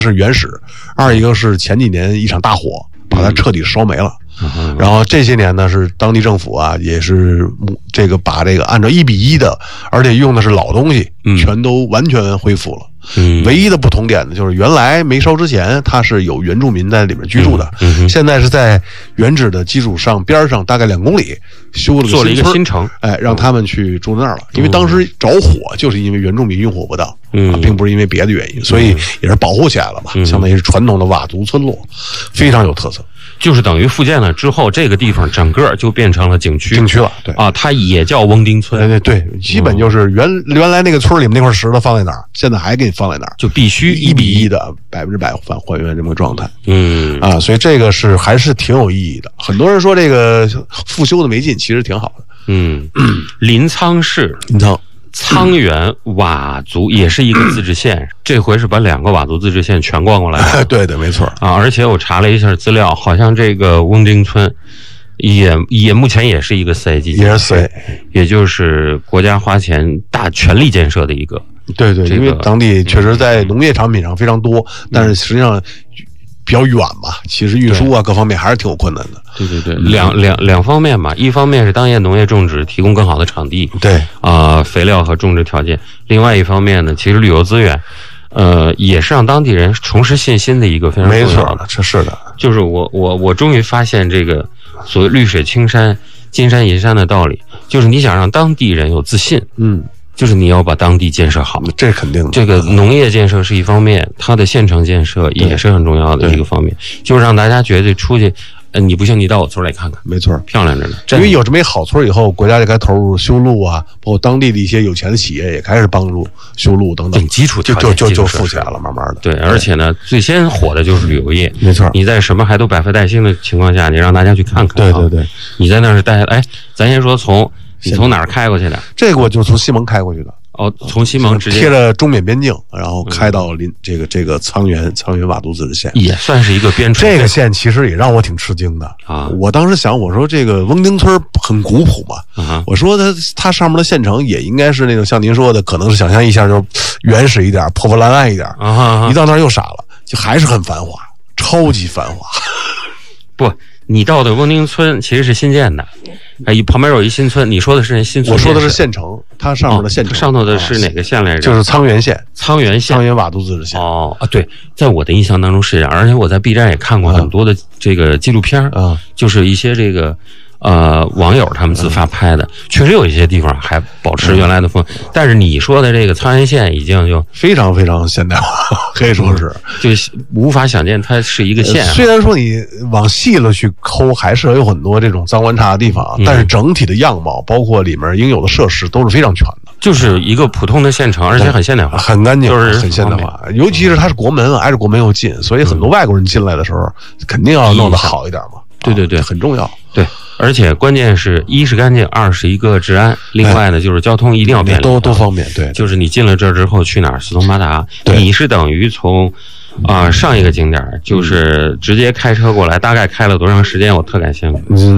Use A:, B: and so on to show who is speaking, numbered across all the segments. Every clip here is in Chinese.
A: 是原始，二一个是前几年一场大火把它彻底烧没了。然后这些年呢，是当地政府啊，也是这个把这个按照1:1的，而且用的是老东西，全都完全恢复了。唯一的不同点呢，就是原来没烧之前，它是有原住民在里面居住的，现在是在原址的基础上边上大概2公里修了
B: 做了一个新城，
A: 让他们去住那儿了。因为当时着火就是因为原住民用火不当，并不是因为别的原因，所以也是保护起来了嘛，相当于是传统的佤族村落，非常有特色。
B: 就是等于复建了之后，这个地方整个就变成了景区
A: 了，对
B: 啊，它也叫翁丁村，
A: 对，基本就是原来那个村里面那块石头放在哪儿，现在还给你放在哪儿，
B: 就必须
A: 1:1的100%还原这么个状态，所以这个是还是挺有意义的。很多人说这个复修的没劲，其实挺好的。
B: 临沧市，沧源佤族也是一个自治县，这回是把2个佤族自治县全逛过来了。
A: 对的，没错
B: 啊！而且我查了一下资料，好像这个翁丁村也目前也是一个4A级，
A: 也是4A，
B: 也就是国家花钱全力建设的一个。
A: 对，因为当地确实在农业产品上非常多，但是实际上比较远嘛，其实运输啊各方面还是挺有困难的。
B: 对，两方面嘛，一方面是当地农业种植提供更好的场地，
A: 对
B: 肥料和种植条件；另外一方面呢，其实旅游资源，也是让当地人重拾信心的一个非常重要的。
A: 没错，这是的。
B: 就是我终于发现这个所谓绿水青山、金山银山的道理，就是你想让当地人有自信，就是你要把当地建设好，
A: 这是肯定的。
B: 这个农业建设是一方面，它的县城建设也是很重要的一个方面，就是让大家觉得出去，你不信你到我村来看看，
A: 没错，
B: 漂亮着呢。
A: 因为有这么一好村以后，国家就该投入修路啊，包括当地的一些有钱的企业也开始帮助修路等等，
B: 基础条件
A: 就富起来了，慢慢的。
B: 对，而且呢，最先火的就是旅游业，
A: 没错。
B: 你在什么还都百废待兴的情况下，你让大家去看看，
A: 对，
B: 你在那儿待，咱先说你从哪儿开过去的？
A: 这个我就从西蒙开过去的。
B: 从西蒙直接
A: 贴着中缅边境，然后开到这个沧源佤族自治县，
B: 也算是一个边陲。
A: 这个县其实也让我挺吃惊的啊！我当时想，我说这个翁丁村很古朴嘛，我说它上面的县城也应该是那种像您说的，可能是想象一下就是原始一点、破破烂烂一点。一到那儿又傻了，就还是很繁华，超级繁华。
B: 不。你到的翁丁村其实是新建的，旁边有一新村。你说的是那新村？
A: 我说的是县城，它上面的县城。
B: 上头的是哪个县来着？
A: 就是沧源县。
B: 沧源
A: 佤族自治县。
B: 对，在我的印象当中是这样，而且我在 B 站也看过很多的这个纪录片就是一些这个网友他们自发拍的，确实有一些地方还保持原来的风，但是你说的这个沧源县已经就
A: 非常非常现代化，可以说是
B: 就无法想见它是一个县。
A: 虽然说你往细了去抠，还是有很多这种脏乱差的地方，但是整体的样貌，包括里面应有的设施都是非常全的，
B: 就是一个普通的县城，而且很现代化，
A: 很干净，
B: 就是
A: 很现代化。尤其是它是国门，挨着国门又近，所以很多外国人进来的时候，肯定要弄得好一点嘛。
B: 对，
A: 很重要。
B: 对。而且关键是一是干净，二是一个治安，另外呢就是交通一定要便利，
A: 都方便。对，
B: 就是你进了这之后去哪儿四通八达，你是等于从上一个景点就是直接开车过来，大概开了多长时间？我特感兴趣。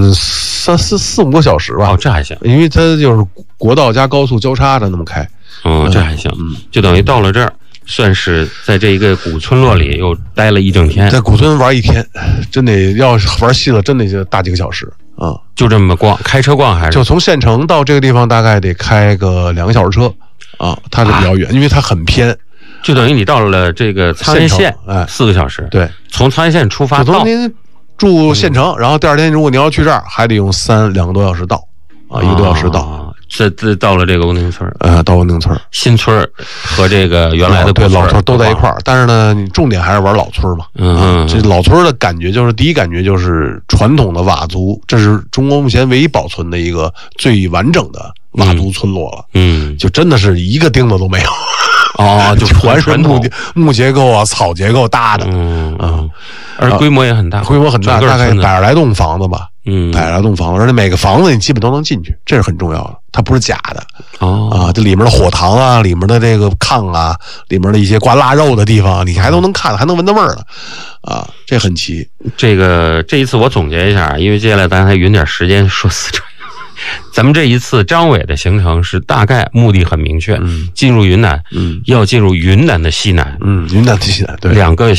A: 4-5个小时吧。
B: 这还行，
A: 因为它就是国道加高速交叉着那么开。
B: 这还行。就等于到了这儿，算是在这一个古村落里又待了一整天，
A: 在古村玩一天，真得要玩细了，真得就大几个小时。
B: 就这么逛，开车逛还是
A: 就从县城到这个地方大概得开个2个小时车它是比较远，因为它很偏。
B: 就等于你到了这个沧源县4个小时。
A: 对，
B: 从沧源县出发到
A: 您住县城，然后第二天如果你要去这儿，还得用2个多小时到1个多小时到。
B: 这到了这个翁丁村，
A: 到翁丁村，
B: 新村和这个原来的
A: 老村都在一块儿。但是呢，你重点还是玩老村嘛。这老村的感觉就是第一感觉就是传统的佤族，这是中国目前唯一保存的一个最完整的佤族村落了。就真的是一个钉子都没有。
B: 就
A: 全是木结构啊，草结构搭的。
B: 而规模也很大，
A: 大概100来栋房子吧。100来栋房子，而且每个房子你基本都能进去，这是很重要的，它不是假的。这里面的火塘啊，里面的这个炕啊，里面的一些挂腊肉的地方，你还都能看，还能闻到味儿呢。这很齐。
B: 这一次我总结一下，因为接下来咱还匀点时间说四川。咱们这一次张伟的行程是大概目的很明确，进入云南，要进入云南的西南，
A: 云南的西南，对，
B: 2个